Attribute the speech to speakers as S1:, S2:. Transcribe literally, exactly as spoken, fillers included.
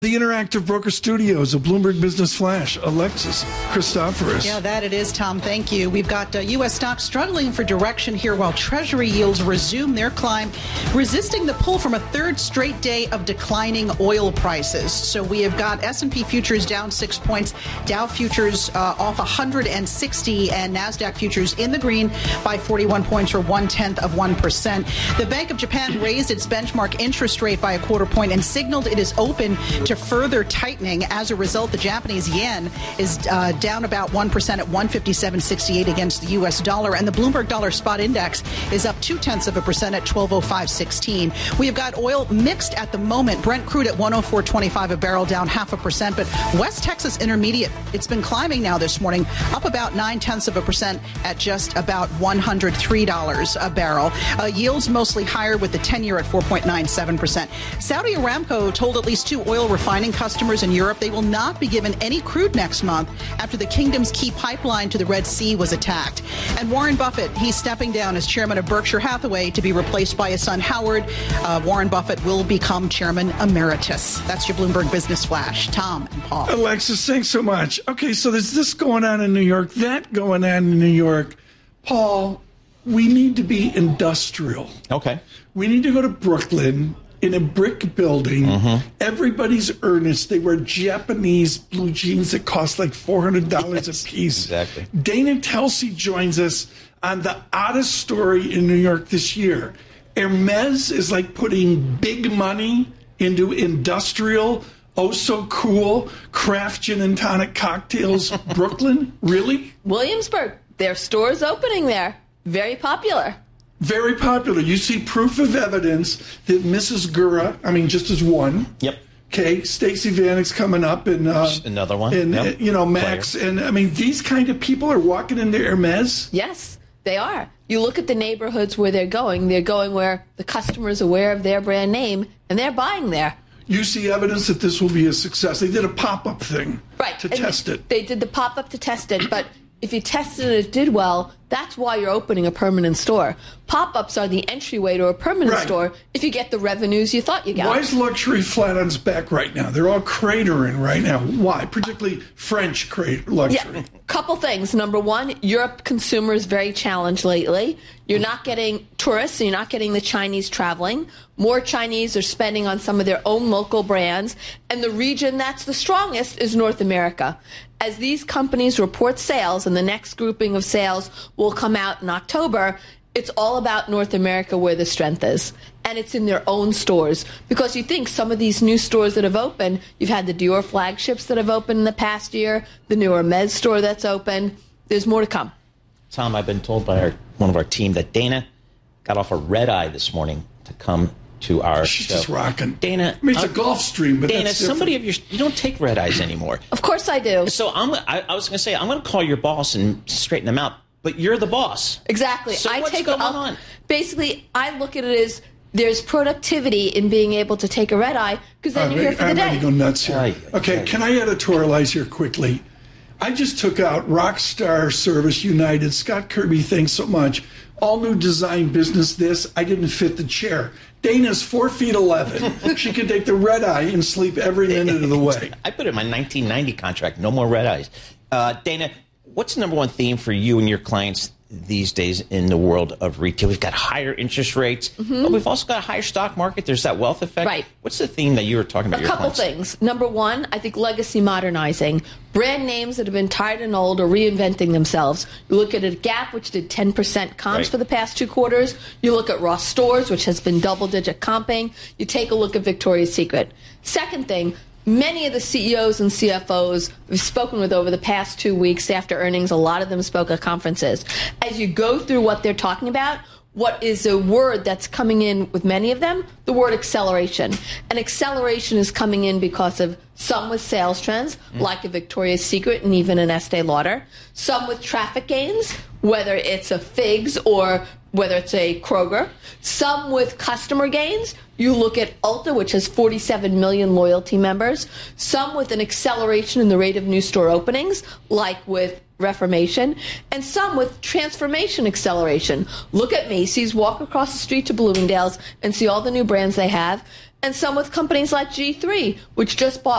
S1: The Interactive Broker Studios of Bloomberg Business Flash, Alexis Christoforous.
S2: Yeah, that it is, Tom. Thank you. We've got uh, U S stocks struggling for direction here while Treasury yields resume their climb, resisting the pull from a third straight day of declining oil prices. So we have got S and P futures down six points, Dow futures uh, off one hundred sixty, and NASDAQ futures in the green by forty-one points, or one-tenth of one percent. The Bank of Japan raised its benchmark interest rate by a quarter point and signaled it is open to further tightening. As a result, the Japanese yen is uh, down about one percent at one fifty-seven sixty-eight against the U S dollar, and the Bloomberg Dollar Spot Index is up two-tenths of a percent at twelve oh five sixteen. We have got oil mixed at the moment. Brent crude at one oh four twenty-five a barrel, down half a percent, but West Texas Intermediate, it's been climbing now this morning, up about nine-tenths of a percent at just about one hundred three dollars a barrel. Uh, yields mostly higher, with the ten-year at four point nine seven percent. Saudi Aramco told at least two oil refining customers in Europe they will not be given any crude next month after the kingdom's key pipeline to the Red Sea was attacked. And Warren Buffett, he's stepping down as chairman of Berkshire Hathaway to be replaced by his son Howard. Uh, Warren Buffett will become chairman emeritus. That's your Bloomberg Business Flash. Tom and Paul.
S1: Alexis, thanks so much. Okay, so there's this going on in New York, that going on in New York. Paul, we need to be industrial.
S3: Okay.
S1: We need to go to Brooklyn in a brick building. Mm-hmm. Everybody's earnest. They wear Japanese blue jeans that cost like four hundred dollars yes, a piece.
S3: Exactly.
S1: Dana Telsey joins us on the oddest story in New York this year. Hermes is like putting big money into industrial, oh so cool, craft gin and tonic cocktails. Brooklyn? Really?
S4: Williamsburg. Their store's opening there. Very popular.
S1: Very popular. You see proof of evidence that Missus Gura, I mean, just as one.
S3: Yep.
S1: Okay, Stacey Vanek's coming up, and uh,
S3: another one.
S1: And
S3: yep.
S1: uh, you know, Max, Player. And I mean, these kind of people are walking into Hermes.
S4: Yes, they are. You look at the neighborhoods where they're going. They're going where the customer is aware of their brand name, and they're buying there.
S1: You see evidence that this will be a success. They did a pop-up thing,
S4: right,
S1: to
S4: and
S1: test it.
S4: They did the pop-up to test it, but if you tested it, it did well. That's why you're opening a permanent store. Pop-ups are the entryway to a permanent
S1: right.
S4: store if you get the revenues you thought you got.
S1: Why is luxury flat on its back right now? They're all cratering right now. Why? Particularly French crater luxury.
S4: Yeah, couple things. Number one, Europe consumer is very challenged lately. You're not getting tourists, so you're not getting the Chinese traveling. More Chinese are spending on some of their own local brands. And the region that's the strongest is North America. As these companies report sales, and the next grouping of sales will come out in October, it's all about North America where the strength is. And it's in their own stores. Because you think some of these new stores that have opened, you've had the Dior flagships that have opened in the past year, the new Hermes store that's open. There's more to come.
S3: Tom, I've been told by our, one of our team that Dana got off a red eye this morning to come to our
S1: She's
S3: show.
S1: just rocking.
S3: Dana,
S1: I mean, it's
S3: uh,
S1: a golf stream, but
S3: Dana,
S1: that's
S3: somebody of your you don't take red eyes anymore.
S4: Of course I do.
S3: So I'm. I, I was going to say I'm going to call your boss and straighten them out. But you're the boss.
S4: Exactly.
S3: So
S4: I
S3: what's
S4: take
S3: going
S4: I'll,
S3: on?
S4: Basically, I look at it as there's productivity in being able to take a red eye because then
S1: I'm
S4: you're
S1: ready,
S4: here for the
S1: I'm
S4: day.
S1: ready to go nuts here.
S3: Aye,
S1: okay,
S3: aye.
S1: can I editorialize here quickly? I just took out Rockstar Service United. Scott Kirby, thanks so much. All new design business this. I didn't fit the chair. Dana's four feet eleven. She can take the red eye and sleep every minute of the way.
S3: I put it in my nineteen ninety contract. No more red eyes. Uh, Dana, what's the number one theme for you and your clients these days in the world of retail? We've got higher interest rates, mm-hmm. but we've also got a higher stock market. There's that wealth effect.
S4: Right.
S3: What's the theme that you were talking about?
S4: A
S3: your
S4: couple
S3: clients?
S4: things. Number one, I think legacy modernizing. Brand names that have been tired and old are reinventing themselves. You look at a Gap, which did ten percent comps
S3: right.
S4: for the past two quarters. You look at Ross Stores, which has been double-digit comping. You take a look at Victoria's Secret. Second thing, many of the C E Os and C F Os we've spoken with over the past two weeks after earnings, a lot of them spoke at conferences. As you go through what they're talking about, what is a word that's coming in with many of them? The word acceleration. And acceleration is coming in because of some with sales trends, mm. like a Victoria's Secret and even an Estee Lauder. Some with traffic gains, whether it's a Figs or whether it's a Kroger. Some with customer gains. You look at Ulta, which has forty-seven million loyalty members. Some with an acceleration in the rate of new store openings, like with Reformation, and some with transformation acceleration. Look at Macy's, walk across the street to Bloomingdale's, and see all the new brands they have. and some with companies like G three, which just bought